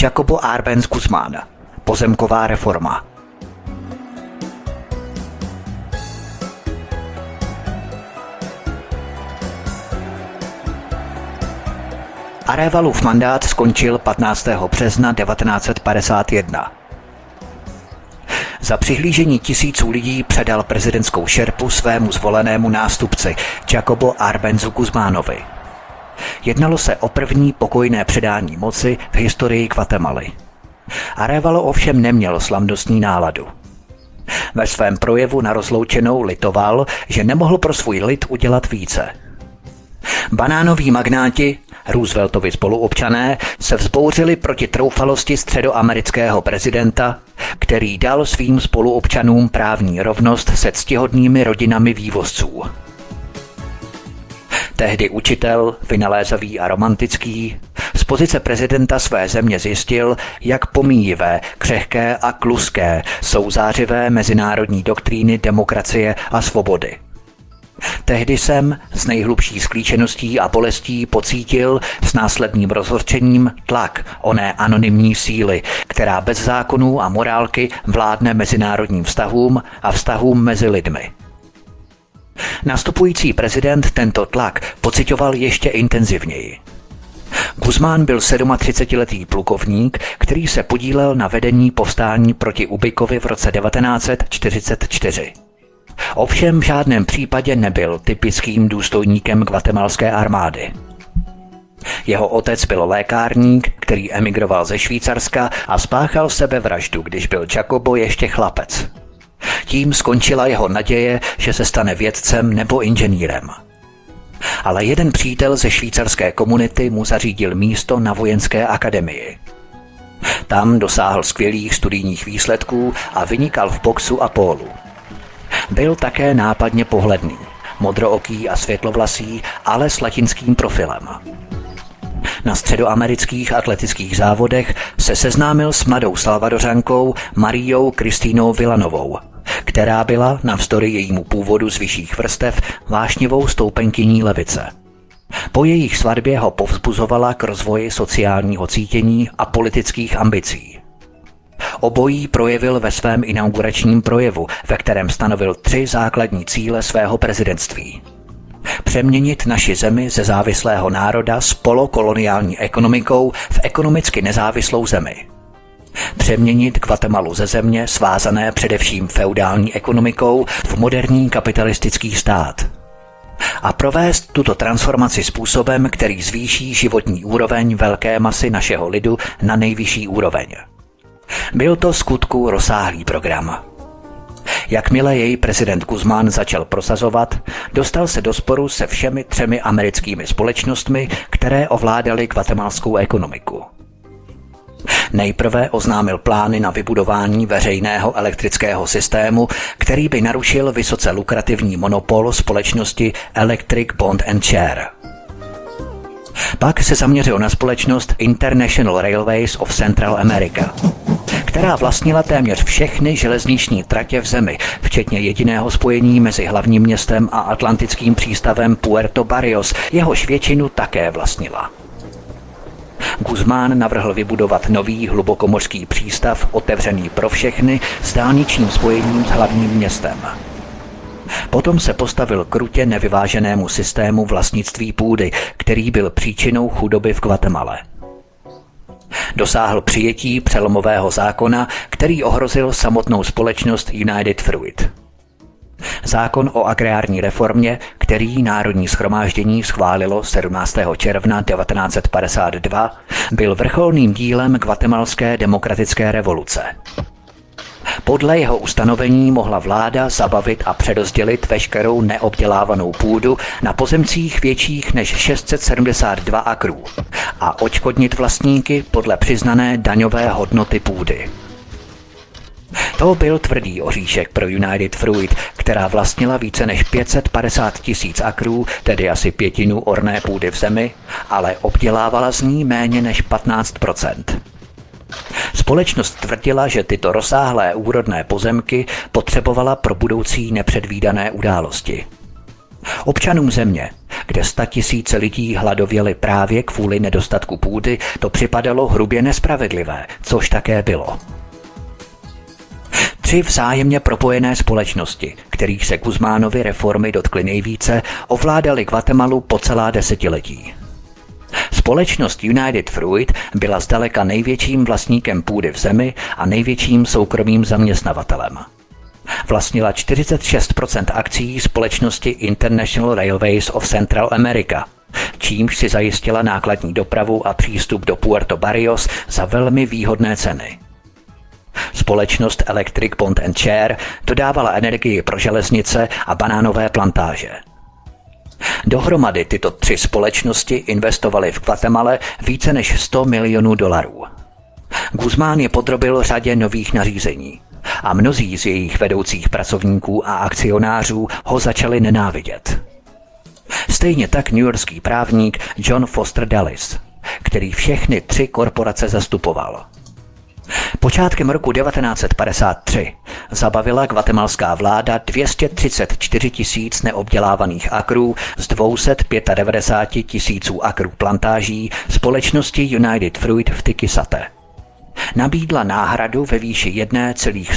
Jacobo Arbenz Guzmán. Pozemková reforma. Arévalův mandát skončil 15. března 1951. Za přihlížení tisíců lidí předal prezidentskou šerpu svému zvolenému nástupci Jacobo Arbenzu Guzmánovi. Jednalo se o první pokojné předání moci v historii Guatemaly. Arévalo ovšem neměl slavnostní náladu. Ve svém projevu na rozloučenou litoval, že nemohl pro svůj lid udělat více. Banánoví magnáti, Rooseveltovi spoluobčané, se vzbouřili proti troufalosti středoamerického prezidenta, který dal svým spoluobčanům právní rovnost se ctihodnými rodinami vývozců. Tehdy učitel, vynalézavý a romantický, z pozice prezidenta své země zjistil, jak pomíjivé, křehké a kluské jsou zářivé mezinárodní doktríny demokracie a svobody. Tehdy jsem s nejhlubší sklíčeností a bolestí pocítil s následným rozhořčením tlak oné anonymní síly, která bez zákonů a morálky vládne mezinárodním vztahům a vztahům mezi lidmi. Nastupující prezident tento tlak pociťoval ještě intenzivněji. Guzmán byl 37letý plukovník, který se podílel na vedení povstání proti Ubikovi v roce 1944. Ovšem v žádném případě nebyl typickým důstojníkem guatemalské armády. Jeho otec byl lékárník, který emigroval ze Švýcarska a spáchal sebevraždu, když byl Jacobo ještě chlapec. Tím skončila jeho naděje, že se stane vědcem nebo inženýrem. Ale jeden přítel ze švýcarské komunity mu zařídil místo na vojenské akademii. Tam dosáhl skvělých studijních výsledků a vynikal v boxu a pólu. Byl také nápadně pohledný, modrooký a světlovlasý, ale s latinským profilem. Na středoamerických atletických závodech se seznámil s mladou Salvadořankou Mariou Kristínou Villanovou, která byla, navzdory jejímu původu z vyšších vrstev, vášnivou stoupenkyní levice. Po jejich svatbě ho povzbuzovala k rozvoji sociálního cítění a politických ambicí. Obojí projevil ve svém inauguračním projevu, ve kterém stanovil 3 základní cíle svého prezidentství. Přeměnit naši zemi ze závislého národa s polokoloniální ekonomikou v ekonomicky nezávislou zemi. Přeměnit Guatemalu ze země svázané především feudální ekonomikou v moderní kapitalistický stát. A provést tuto transformaci způsobem, který zvýší životní úroveň velké masy našeho lidu na nejvyšší úroveň. Byl to skutku rozsáhlý program. Jakmile jej prezident Guzmán začal prosazovat, dostal se do sporu se všemi 3 americkými společnostmi, které ovládaly guatemalskou ekonomiku. Nejprve oznámil plány na vybudování veřejného elektrického systému, který by narušil vysoce lukrativní monopol společnosti Electric Bond and Share. Pak se zaměřil na společnost International Railways of Central America, která vlastnila téměř všechny železniční tratě v zemi, včetně jediného spojení mezi hlavním městem a atlantickým přístavem Puerto Barrios, jehož většinu také vlastnila. Guzmán navrhl vybudovat nový hlubokomořský přístav otevřený pro všechny s dálničním spojením s hlavním městem. Potom se postavil krutě nevyváženému systému vlastnictví půdy, který byl příčinou chudoby v Guatemale. Dosáhl přijetí přelomového zákona, který ohrozil samotnou společnost United Fruit. Zákon o agrární reformě, který Národní shromáždění schválilo 17. června 1952, byl vrcholným dílem guatemalské demokratické revoluce. Podle jeho ustanovení mohla vláda zabavit a přerozdělit veškerou neobdělávanou půdu na pozemcích větších než 672 akrů a odškodnit vlastníky podle přiznané daňové hodnoty půdy. To byl tvrdý oříšek pro United Fruit, která vlastnila více než 550 000 akrů, tedy asi 1/5 orné půdy v zemi, ale obdělávala z ní méně než 15%. Společnost tvrdila, že tyto rozsáhlé úrodné pozemky potřebovala pro budoucí nepředvídané události. Občanům země, kde 100 000 lidí hladověli právě kvůli nedostatku půdy, to připadalo hrubě nespravedlivé, což také bylo. 3 vzájemně propojené společnosti, kterých se Guzmánovy reformy dotkly nejvíce, ovládaly Guatemalu po celá desetiletí. Společnost United Fruit byla zdaleka největším vlastníkem půdy v zemi a největším soukromým zaměstnavatelem. Vlastnila 46% akcií společnosti International Railways of Central America, čímž si zajistila nákladní dopravu a přístup do Puerto Barrios za velmi výhodné ceny. Společnost Electric Pond and Share dodávala energii pro železnice a banánové plantáže. Dohromady tyto 3 společnosti investovaly v Guatemale více než $100 milionů. Guzmán je podrobil řadě nových nařízení a mnozí z jejich vedoucích pracovníků a akcionářů ho začali nenávidět. Stejně tak newyorský právník John Foster Dulles, který všechny 3 korporace zastupoval. Počátkem roku 1953 zabavila guatemalská vláda 234 000 neobdělávaných akrů z 295 000 akrů plantáží společnosti United Fruit v Tiquisate. Nabídla náhradu ve výši